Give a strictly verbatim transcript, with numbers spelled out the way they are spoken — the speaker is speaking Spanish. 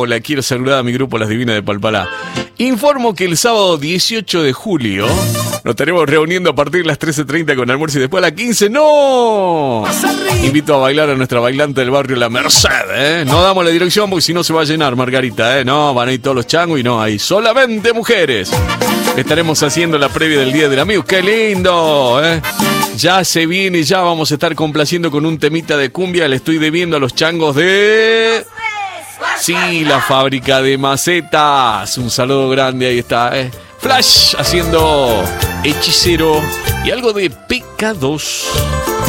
Hola, quiero saludar a mi grupo Las Divinas de Palpalá. Informo que el sábado dieciocho de julio nos estaremos reuniendo a partir de las trece treinta con almuerzo y después a las quince. ¡No! Invito a bailar a nuestra bailante del barrio La Merced, ¿eh? No damos la dirección porque si no se va a llenar, Margarita, ¿eh? No, van a ir todos los changos y no, hay solamente mujeres. Estaremos haciendo la previa del Día del Amigo. ¡Qué lindo! ¿eh? Ya se viene, ya vamos a estar complaciendo con un temita de cumbia. Le estoy debiendo a los changos de... Sí, la fábrica de macetas. Un saludo grande, ahí está, ¿eh? Flash haciendo Hechicero y algo de P K dos.